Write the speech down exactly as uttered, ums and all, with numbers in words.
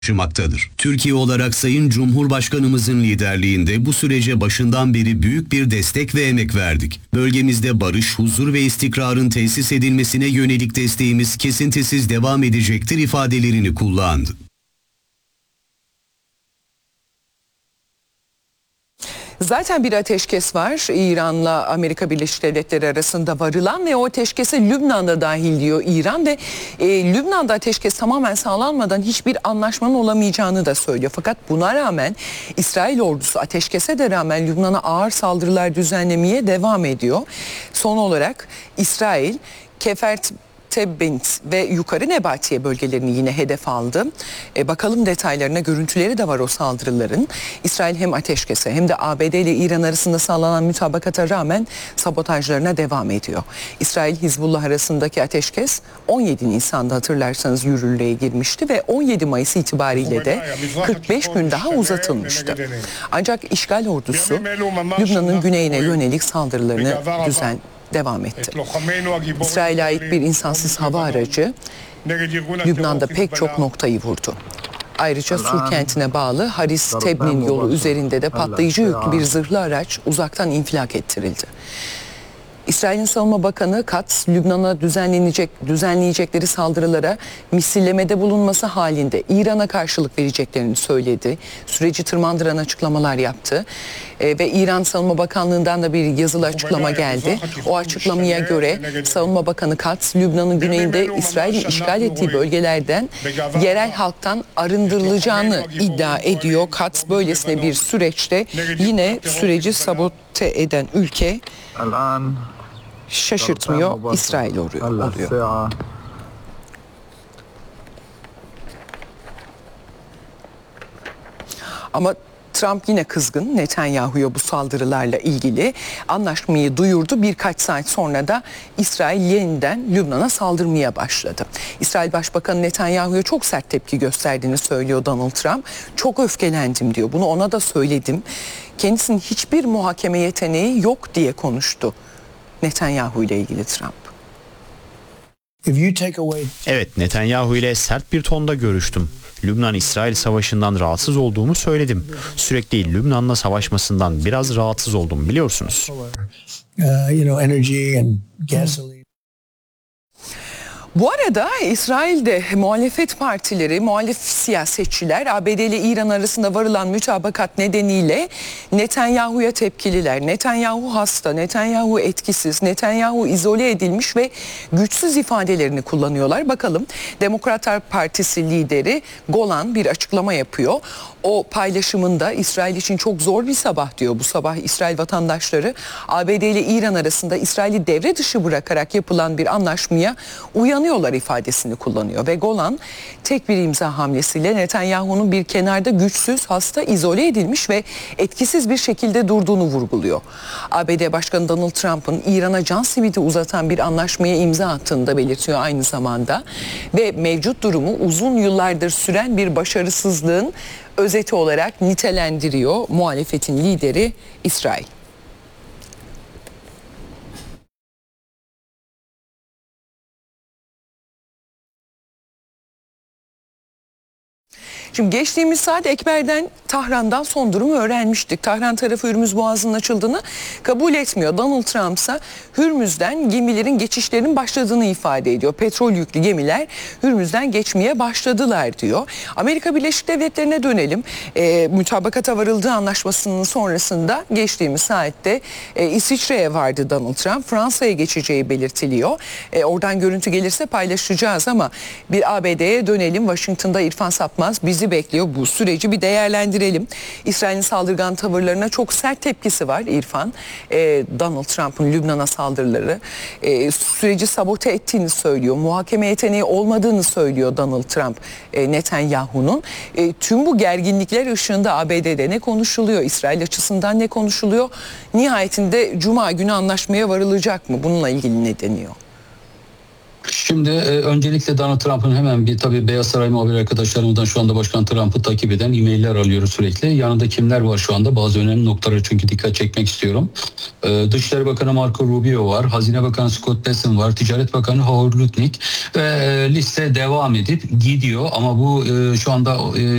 taşımaktadır. Türkiye olarak Sayın Cumhurbaşkanımızın liderliğinde bu sürece başından beri büyük bir destek ve emek verdik. Bölgemizde barış, huzur ve istikrarın tesis edilmesine yönelik desteğimiz kesintisiz devam edecektir ifadelerini kullandı. Zaten bir ateşkes var İran'la Amerika Birleşik Devletleri arasında varılan ve o ateşkese Lübnan'da dahil diyor İran ve e, Lübnan'da ateşkes tamamen sağlanmadan hiçbir anlaşmanın olamayacağını da söylüyor. Fakat buna rağmen İsrail ordusu ateşkese de rağmen Lübnan'a ağır saldırılar düzenlemeye devam ediyor. Son olarak İsrail Kefert Tebbint ve Yukarı Nebatiye bölgelerini yine hedef aldı. E, bakalım detaylarına, görüntüleri de var o saldırıların. İsrail hem ateşkese hem de A B D ile İran arasında sağlanan mütabakata rağmen sabotajlarına devam ediyor. İsrail Hizbullah arasındaki ateşkes on yedi Nisan'da hatırlarsanız yürürlüğe girmişti ve on yedi Mayıs itibariyle de kırk beş gün daha uzatılmıştı. Ancak işgal ordusu Lübnan'ın güneyine yönelik saldırılarını düzen devam etti. İsrail'e ait bir insansız hava aracı Lübnan'da pek çok noktayı vurdu. Ayrıca Sur kentine bağlı Haris Tebnin yolu üzerinde de patlayıcı yüklü bir zırhlı araç uzaktan infilak ettirildi. İsrail'in Savunma Bakanı Katz, Lübnan'a düzenlenecek, düzenleyecekleri saldırılara misillemede bulunması halinde İran'a karşılık vereceklerini söyledi. Süreci tırmandıran açıklamalar yaptı. E, ve İran Savunma Bakanlığı'ndan da bir yazılı açıklama geldi. O açıklamaya göre Savunma Bakanı Katz, Lübnan'ın güneyinde İsrail'in işgal ettiği bölgelerden yerel halktan arındırılacağını iddia ediyor. Katz böylesine bir süreçte yine süreci sabote eden ülke şaşırtmıyor, İsrail oluyor. Ama Trump yine kızgın Netanyahu'ya bu saldırılarla ilgili anlaşmayı duyurdu. Birkaç saat sonra da İsrail yeniden Lübnan'a saldırmaya başladı. İsrail Başbakanı Netanyahu'ya çok sert tepki gösterdiğini söylüyor Donald Trump. Çok öfkelendim diyor. Bunu ona da söyledim. Kendisinin hiçbir muhakeme yeteneği yok diye konuştu Netanyahu ile ilgili Trump. Evet, Netanyahu ile sert bir tonda görüştüm. Lübnan-İsrail savaşından rahatsız olduğumu söyledim. Sürekli Lübnan'la savaşmasından biraz rahatsız oldum, biliyorsunuz. Bu arada İsrail'de muhalefet partileri, muhalif siyasetçiler A B D ile İran arasında varılan mütabakat nedeniyle Netanyahu'ya tepkililer. Netanyahu hasta, Netanyahu etkisiz, Netanyahu izole edilmiş ve güçsüz ifadelerini kullanıyorlar. Bakalım Demokratlar Partisi lideri Golan bir açıklama yapıyor. O paylaşımında İsrail için çok zor bir sabah diyor. Bu sabah İsrail vatandaşları A B D ile İran arasında İsrail'i devre dışı bırakarak yapılan bir anlaşmaya uyanıyorlar ifadesini kullanıyor. Ve Golan tek bir imza hamlesiyle Netanyahu'nun bir kenarda güçsüz, hasta, izole edilmiş ve etkisiz bir şekilde durduğunu vurguluyor. A B D Başkanı Donald Trump'ın İran'a can simidi uzatan bir anlaşmaya imza attığını da belirtiyor aynı zamanda. Ve mevcut durumu uzun yıllardır süren bir başarısızlığın özeti olarak nitelendiriyor muhalefetin lideri İsrail. Şimdi geçtiğimiz saat Ekber'den, Tahran'dan son durumu öğrenmiştik. Tahran tarafı Hürmüz Boğazı'nın açıldığını kabul etmiyor. Donald Trump ise Hürmüz'den gemilerin geçişlerinin başladığını ifade ediyor. Petrol yüklü gemiler Hürmüz'den geçmeye başladılar diyor. Amerika Birleşik Devletleri'ne dönelim. E, mütabakata varıldığı anlaşmasının sonrasında geçtiğimiz saatte e, İsviçre'ye vardı Donald Trump. Fransa'ya geçeceği belirtiliyor. E, oradan görüntü gelirse paylaşacağız ama bir A B D'ye dönelim. Washington'da İrfan Sapmaz bizi bekliyor. Bu süreci bir değerlendirelim. İsrail'in saldırgan tavırlarına çok sert tepkisi var İrfan. Ee, Donald Trump'ın Lübnan'a saldırıları e, süreci sabote ettiğini söylüyor. Muhakeme yeteneği olmadığını söylüyor Donald Trump e, Netanyahu'nun. E, tüm bu gerginlikler ışığında A B D'de ne konuşuluyor? İsrail açısından ne konuşuluyor? Nihayetinde Cuma günü anlaşmaya varılacak mı? Bununla ilgili ne deniyor? Şimdi e, öncelikle Donald Trump'ın hemen bir tabii Beyaz Saray muhabir arkadaşlarımızdan şu anda Başkan Trump'ı takip eden e-mailler alıyoruz sürekli. Yanında kimler var şu anda? Bazı önemli noktaları çünkü dikkat çekmek istiyorum. E, Dışişleri Bakanı Marco Rubio var. Hazine Bakanı Scott Bessent var. Ticaret Bakanı Howard Lutnick. Ve e, liste devam edip gidiyor ama bu e, şu anda e,